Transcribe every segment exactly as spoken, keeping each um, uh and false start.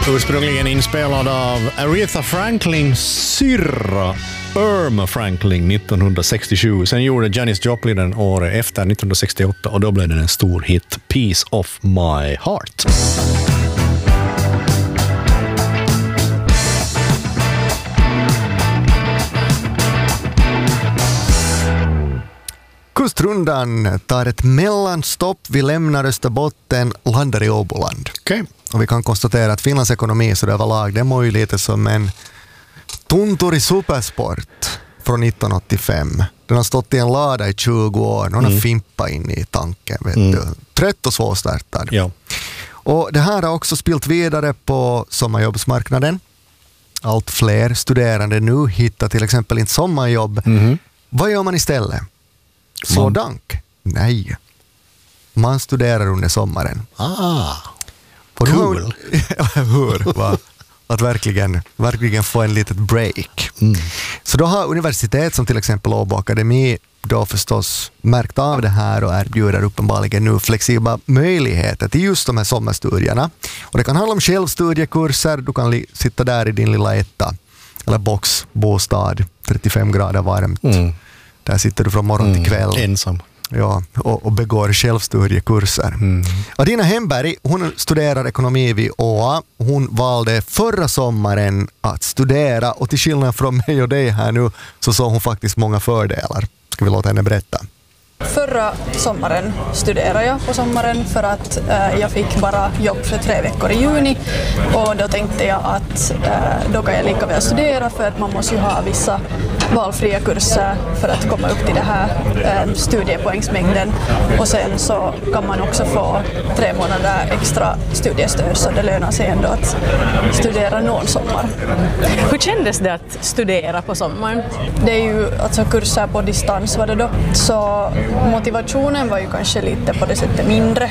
Ursprungligen inspelad av Aretha Franklins syrra Irma Franklin nittonhundrasextiosju. Sen gjorde Janis Joplin den året efter nittonhundrasextioåtta och då blev den en stor hit, Piece of My Heart. Kustrundan tar ett mellanstopp. Vi lämnar Österbotten, landar i Åboland. Okay. Och vi kan konstatera att Finlands ekonomi så det var lag, det mår ju lite som en tuntur i supersport från nittonhundraåttiofem. Den har stått i en lada i tjugo år. Någon mm. har fimpat in i tanken. Vet mm. du. Trött och svårstartad. Ja. Och det här har också spilt vidare på sommarjobbsmarknaden. Allt fler studerande nu hittar till exempel inte sommarjobb. Mm. Vad gör man istället? Så dank? Nej. Man studerar under sommaren. Ah, och cool. Hur? Va? Att verkligen, verkligen få en litet break. Mm. Så då har universitet som till exempel Åbo Akademi då förstås märkt av det här och erbjuder uppenbarligen nu flexibla möjligheter till just de här sommarstudierna. Och det kan handla om självstudiekurser. Du kan li- sitta där i din lilla etta eller boxbostad, trettiofem grader varmt. Mm. Där sitter du från morgon mm, till kväll. Ensam. Ja, och, och begår självstudiekurser. Mm. Adina Hemberg, hon studerar ekonomi vid Å A. Hon valde förra sommaren att studera och till skillnad från mig och dig här nu så såg hon faktiskt många fördelar. Ska vi låta henne berätta? Förra sommaren studerade jag på sommaren för att eh, jag fick bara jobb för tre veckor i juni och då tänkte jag att eh, då kan jag lika väl studera för att man måste ju ha vissa valfria kurser för att komma upp till det här eh, studiepoängsmängden och sen så kan man också få tre månader extra studiestöd så det lönar sig ändå att studera någon sommar. Hur kändes det att studera på sommaren? Det är ju alltså kurser på distans var det då så motivationen var ju kanske lite på det sättet mindre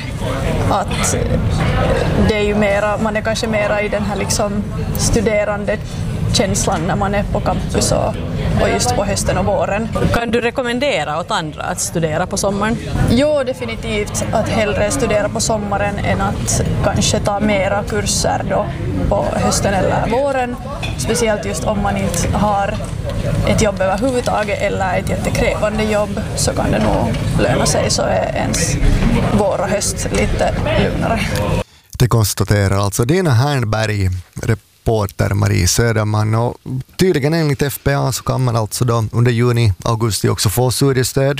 att det är ju mera, man är kanske mera i den här liksom studerande känslan när man är på campus och, och just på hösten och våren. Kan du rekommendera åt andra att studera på sommaren? Jo, definitivt att hellre studera på sommaren än att kanske ta mera kurser då på hösten eller våren. Speciellt just om man inte har ett jobb överhuvudtaget eller ett jättekrävande jobb så kan det nog löna sig så är ens vår och höst lite lugnare. Det konstaterar alltså Dina Hernberg, reporter Marie Söderman och tydligen enligt F P A så kan man alltså då under juni, augusti också få studiestöd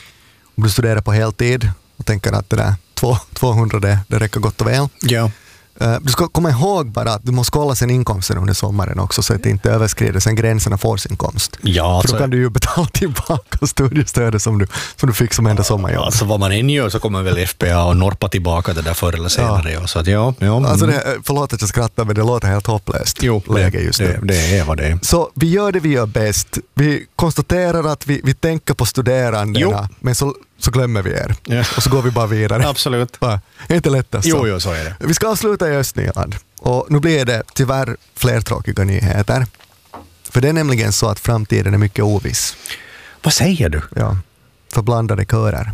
om du studerar på heltid och tänker att det där tvåhundra det, det räcker gott och väl. Ja. Du ska komma ihåg bara att du måste kolla sin inkomsten under sommaren också så att det inte överskrider sen gränserna för sin inkomst. Ja, för alltså, då kan du ju betala tillbaka studiestödet som du, som du fick som enda sommarjobb. Alltså vad man än gör så kommer väl F P A och norpa tillbaka det där förr eller senare. Ja. Så att, ja, ja, alltså det, förlåt att jag skrattar men det låter helt hopplöst. Jo, läge just det, nu. Det, det är vad det är. Så vi gör det vi gör bäst. Vi konstaterar att vi, vi tänker på studerandena jo. men så så glömmer vi er. Ja. Och så går vi bara vidare. Absolut. Va? Är inte lättast så? Jo, jo, så är det. Vi ska avsluta i Östnyland. Och nu blir det tyvärr fler tråkiga nyheter. För det är nämligen så att framtiden är mycket oviss. Vad säger du? Ja, förblandade körer.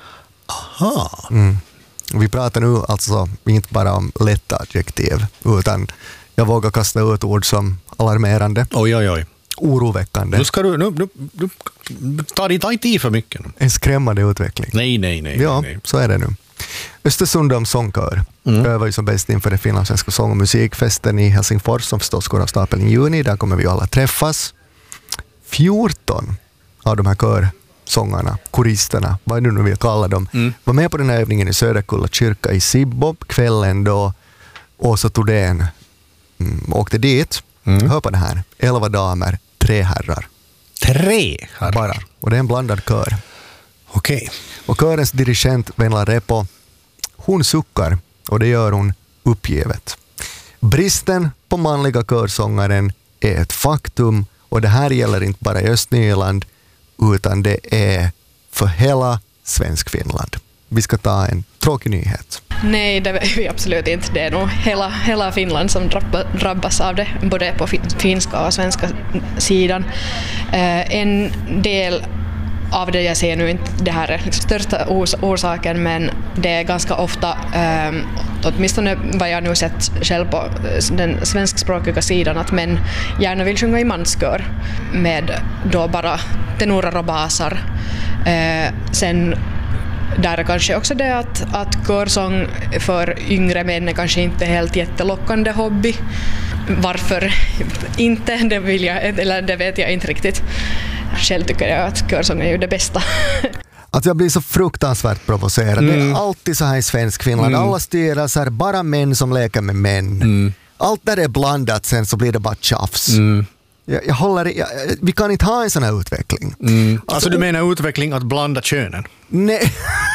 Aha. Mm. Vi pratar nu alltså inte bara om lätta adjektiv, utan jag vågar kasta ut ord som alarmerande. Oj, oj, oj. Oroväckande. Nu ska du, nu, nu, nu ta dig ta inte i för mycket. En skrämmande utveckling. Nej, nej, nej. Ja, nej. Så är det nu. Östersundums sångkör mm. övar ju som bäst inför det finlandssvenska sång- och musikfesten i Helsingfors som förstås går av stapeln i juni. Där kommer vi alla träffas. fjorton av de här körsångarna, koristerna, vad du nu vill kalla dem, mm. var med på den här övningen i Söderkulla kyrka i Sibbo kvällen då Åsa Thordén mm, åkte dit. Mm. Hör på det här. Elva damer, tre herrar. Tre herrar? Bara. Och det är en blandad kör. Okej. Okay. Och körens dirigent Venla Repo, hon suckar och det gör hon uppgivet. Bristen på manliga körsångaren är ett faktum och det här gäller inte bara i Östnyland utan det är för hela Svenskfinland. Vi ska ta en tråkig nyhet. Nej, det är vi absolut inte. Det är nog hela, hela Finland som drabbas av det, både på finska och svenska sidan. Eh, en del av det jag ser nu inte, det här är liksom största ors- orsaken, men det är ganska ofta eh, åtminstone vad jag nu sett själv på den svenskspråkiga sidan, att män gärna vill sjunga i manskör med då bara tenorer och basar. Eh, sen där är kanske också det att, att körsång för yngre män är kanske inte helt jättelockande hobby. Varför inte, det, vill jag, eller det vet jag inte riktigt. Själv tycker jag att körsång är ju det bästa. Att jag blir så fruktansvärt provocerad. Mm. Det är alltid så här i svensk Finland. Mm. Alla styrelser, bara män som leker med män. Mm. Allt där är blandat, sen så blir det bara tjafs. Mm. Jag, jag håller, jag, vi kan inte ha en sån här utveckling. Mm. Alltså, alltså du menar utveckling att blanda könen? Nej.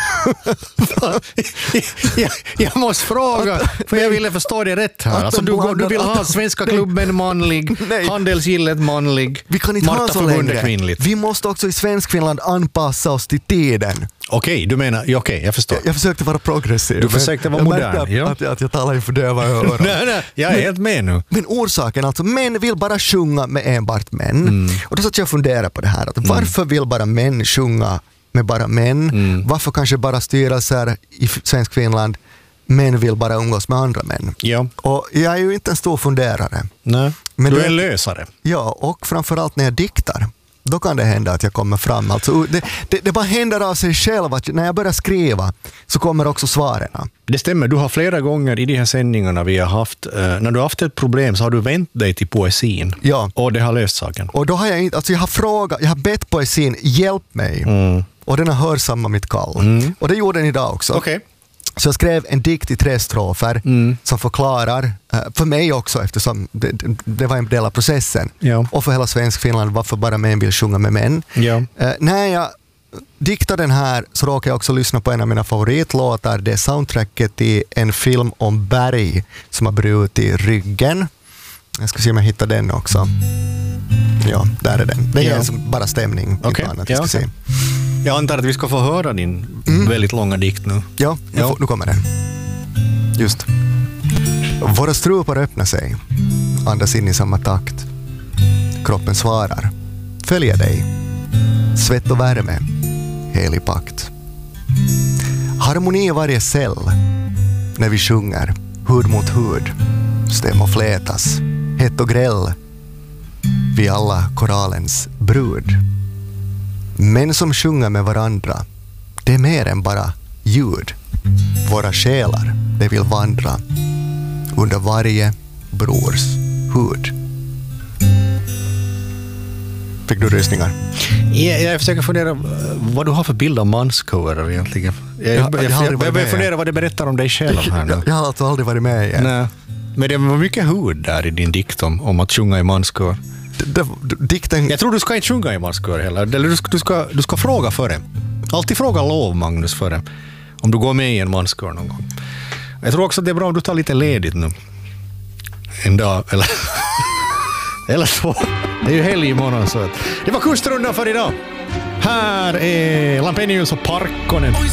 jag, jag måste fråga, för jag ville förstå det rätt här. Alltså, du, du vill ha svenska klubben manlig, handelsgillet manlig, vi kan inte Marta ha så förbundet kvinnligt. Vi måste också i svensk Finland anpassa oss till tiden. Okej, okay, du menar, okej, okay, jag förstår. Jag, jag försökte vara progressiv. Du försökte vara jag modern. Att, ja. att, att jag talar inför döva öron. nej, nej, jag är men, helt med nu. Men orsaken, alltså män vill bara sjunga med enbart män. Mm. Och då satt jag och funderade på det här. Att varför mm. vill bara män sjunga med bara män? Mm. Varför kanske bara styrelser i svensk Finland män vill bara umgås med andra män? Ja. Och jag är ju inte en stor funderare. Nej, men du är en lösare. Ja, och framförallt när jag diktar. Då kan det hända att jag kommer fram. Alltså, det, det, det bara händer av sig själv att när jag börjar skriva så kommer också svaren. Det stämmer, du har flera gånger i de här sändningarna vi har haft, eh, när du har haft ett problem så har du vänt dig till poesin. Ja. Och det har löst saken. Och då har jag inte, alltså jag har frågat, jag har bett poesin, hjälp mig. Mm. Och den har hörsammat mitt kall. Mm. Och det gjorde den idag också. Okej. Okay. Så jag skrev en dikt i tre strofer mm. som förklarar, för mig också eftersom det, det var en del av processen, ja. och för hela svensk Finland varför bara män vill sjunga med män. Ja. Uh, när jag diktade den här så råkade jag också lyssna på en av mina favoritlåtar. Det är soundtracket i en film om berg som har brutit ryggen. Jag ska se om jag hittar den också. Ja, där är den. Det är ja. bara stämning. Okay. Annat, ja, ska okay. se. Jag antar att vi ska få höra din mm. väldigt långa dikt nu. Ja, nu, ja. Får, nu kommer den. Just. Våra strupar öppnar sig. Andas in i samma takt. Kroppen svarar. Följer dig. Svett och värme. Helig pakt. Harmoni i varje cell. När vi sjunger. Hud mot hud. Stämmor flätas. Hett och gräll. Vi alla koralens brud. Män som sjunger med varandra, det är mer än bara ljud. Våra själar, det vill vandra under varje brors hud. Fick du rysningar? Jag, jag försöker fundera vad du har för bild av manskörer egentligen. Jag, jag, jag, jag, jag, jag funderar vad det berättar om dig själv här nu. Jag, jag har alltså aldrig varit med igen. Nej. Men det var mycket hud där i din dikt om, om att sjunga i manskör. Det, det, dikten... Jag tror du ska inte sjunga i manskör heller. Eller du ska, du, ska, du ska fråga före. Alltid fråga lov, Magnus, före. Om du går med i en manskör någon gång. Jag tror också att det är bra om du tar lite ledigt nu. En dag, eller... eller så. Det är ju helg imorgon. Så att... Det var kustrundan för idag. Här är Lampenius och Parkkonen.